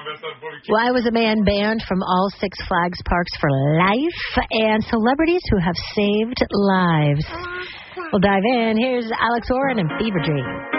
Why was a man banned from all Six Flags parks for life? And celebrities who have saved lives. We'll dive in. Here's Alex Oren and Fever Dream.